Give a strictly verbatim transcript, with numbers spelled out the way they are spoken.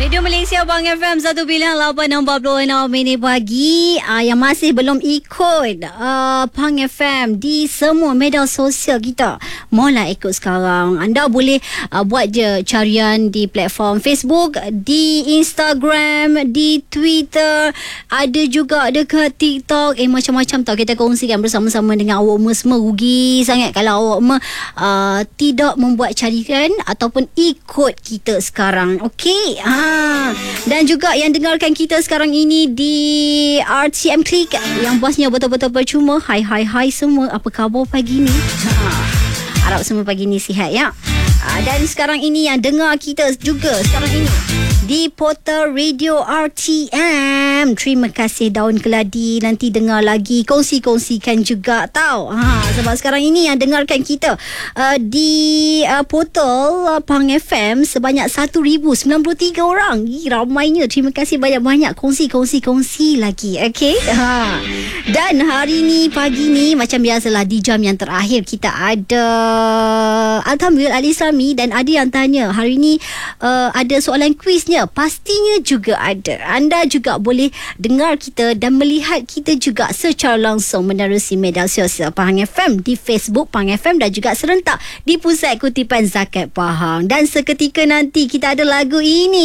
Radio Malaysia Pahang F M satu pilihan lapan empat puluh enam minit pagi. uh, Yang masih belum ikut uh, Pahang F M di semua media sosial kita, mohonlah ikut sekarang. Anda boleh uh, buat je carian di platform Facebook, di Instagram, di Twitter, ada juga dekat TikTok. Eh macam-macam tau kita kongsikan bersama-sama dengan awak semua. Rugi sangat kalau awak uh, tidak membuat carian ataupun ikut kita sekarang. Okey. Ha. Dan juga yang dengarkan kita sekarang ini di R T M Click, yang bosnya betul-betul percuma. Hai hai hai semua, apa khabar pagi ni? Ha. Harap semua pagi ni sihat ya. Ha. Dan sekarang ini yang dengar kita juga sekarang ini di portal Radio R T M. Terima kasih Daun Keladi. Nanti dengar lagi, kongsi-kongsikan juga tau. Ha, sebab sekarang ini yang dengarkan kita uh, di uh, portal uh, Pahang F M sebanyak seribu sembilan puluh tiga orang. Ih, ramainya. Terima kasih banyak-banyak. Kongsi-kongsi-kongsi lagi. Okay. Ha. Dan hari ni, pagi ni, macam biasalah di jam yang terakhir kita ada Alhamdulillah Al-Islami. Dan ada yang tanya hari ni uh, ada soalan kuisnya. Pastinya juga ada. Anda juga boleh dengar kita dan melihat kita juga secara langsung menerusi media sosial Pahang F M di Facebook Pahang F M dan juga serentak di Pusat Kutipan Zakat Pahang. Dan seketika nanti kita ada lagu ini.